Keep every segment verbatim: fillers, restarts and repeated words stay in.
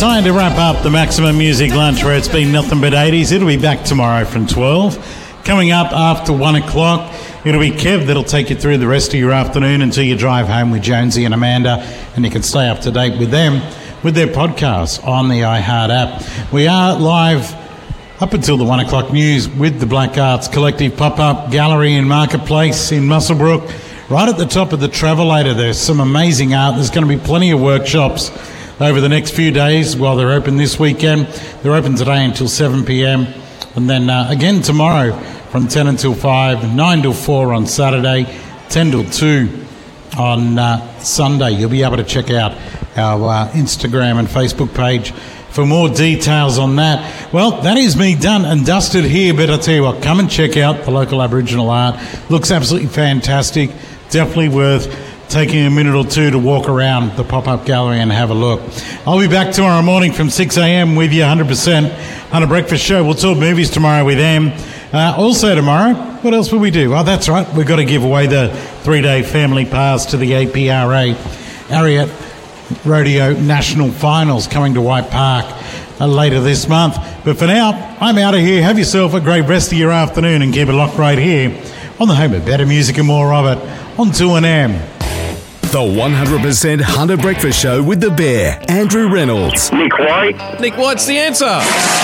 time to wrap up the Maximum Music Lunch, where it's been nothing but eighties. It'll be back tomorrow from twelve. Coming up after one o'clock, it'll be Kev that'll take you through the rest of your afternoon until you drive home with Jonesy and Amanda, and you can stay up to date with them with their podcast on the iHeart app. We are live up until the one o'clock news with the Black Arts Collective pop-up gallery in Marketplace in Muswellbrook. Right at the top of the Travelator, there's some amazing art. There's going to be plenty of workshops over the next few days while they're open this weekend. They're open today until seven p.m. and then uh, again tomorrow from ten until five, nine till four on Saturday, ten till two on uh, Sunday. You'll be able to check out our uh, Instagram and Facebook page for more details on that. Well, that is me done and dusted here, but I tell you what, come and check out the local Aboriginal art. Looks absolutely fantastic. Definitely worth taking a minute or two to walk around the pop-up gallery and have a look. I'll be back tomorrow morning from six a.m. with you one hundred percent on a breakfast show. We'll talk movies tomorrow with them. Uh, also tomorrow, what else will we do? Oh, that's right, we've got to give away the three-day family pass to the A P R A Ariat Rodeo National Finals coming to White Park uh, later this month. But for now, I'm out of here. Have yourself a great rest of your afternoon and keep it locked right here on the home of better music and more of it on two N M. The one hundred percent Hunter Breakfast Show with the Bear, Andrew Reynolds. Nick White. Nick White's the answer.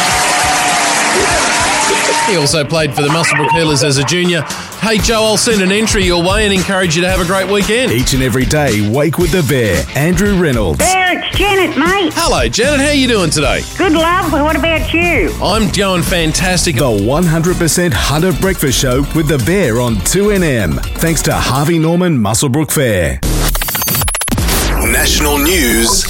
He also played for the Muswellbrook Healers as a junior. Hey, Joe, I'll send an entry your way and encourage you to have a great weekend. Each and every day, wake with the Bear, Andrew Reynolds. Bear, it's Janet, mate. Hello, Janet. How you doing today? Good, love. What about you? I'm going fantastic. The one hundred percent Hunter Breakfast Show with the Bear on two N M. Thanks to Harvey Norman Muswellbrook Fair. National news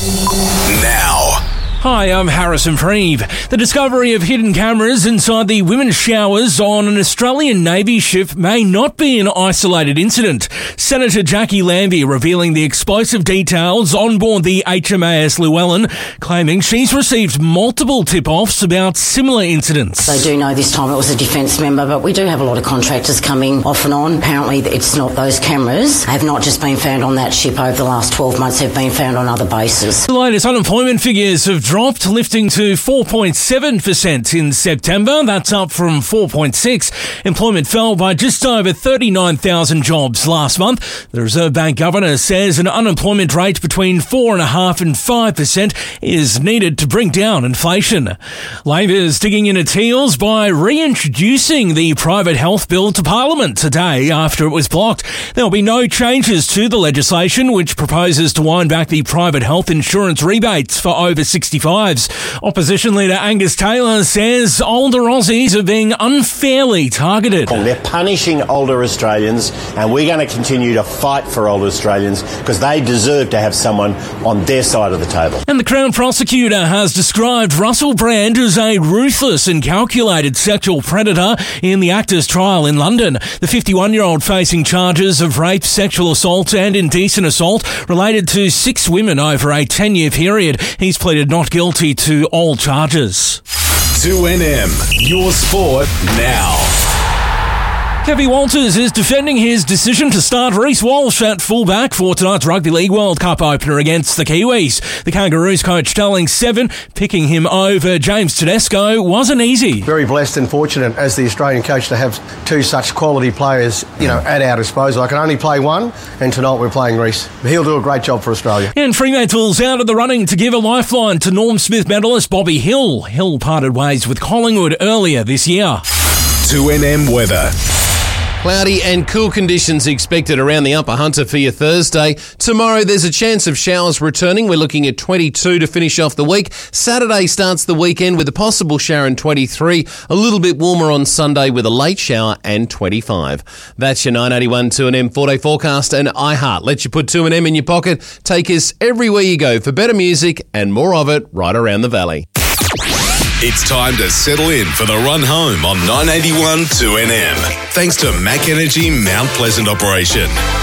now. Hi, I'm Harrison Freeve. The discovery of hidden cameras inside the women's showers on an Australian Navy ship may not be an isolated incident. Senator Jackie Lambie revealing the explosive details on board the H M A S Llewellyn, claiming she's received multiple tip-offs about similar incidents. They do know this time it was a defence member, but we do have a lot of contractors coming off and on. Apparently it's not those cameras. Have not just been found on that ship over the last twelve months, have been found on other bases. The latest unemployment figures have dropped, lifting to four point seven percent in September. That's up from four point six. Employment fell by just over thirty-nine thousand jobs last month. The Reserve Bank Governor says an unemployment rate between four point five and five percent is needed to bring down inflation. Labor's digging in its heels by reintroducing the private health bill to Parliament today after it was blocked. There will be no changes to the legislation, which proposes to wind back the private health insurance rebates for over sixty-fives. Opposition leader Angus Taylor says older Aussies are being unfairly targeted. They're punishing older Australians, and we're going to continue to fight for older Australians because they deserve to have someone on their side of the table. And the Crown prosecutor has described Russell Brand as a ruthless and calculated sexual predator in the actor's trial in London. The fifty-one-year-old facing charges of rape, sexual assault and indecent assault related to six women over a ten-year period. He's pleaded not guilty to all charges. two N M, your sport now. Kevin Walters is defending his decision to start Reece Walsh at fullback for tonight's Rugby League World Cup opener against the Kiwis. The Kangaroos coach telling Seven picking him over James Tedesco wasn't easy. Very blessed and fortunate as the Australian coach to have two such quality players, you know, at our disposal. I can only play one, and tonight we're playing Reece. He'll do a great job for Australia. And Fremantle's out of the running to give a lifeline to Norm Smith medalist Bobby Hill. Hill parted ways with Collingwood earlier this year. two N M weather. Cloudy and cool conditions expected around the Upper Hunter for your Thursday. Tomorrow there's a chance of showers returning. We're looking at twenty-two to finish off the week. Saturday starts the weekend with a possible shower and twenty-three. A little bit warmer on Sunday with a late shower and twenty-five. That's your nine eighty-one two N M four-day forecast and iHeart. Let you put two N M in your pocket. Take us everywhere you go for better music and more of it right around the valley. It's time to settle in for the run home on nine eighty-one two N M. Thanks to Mac Energy Mount Pleasant Operation.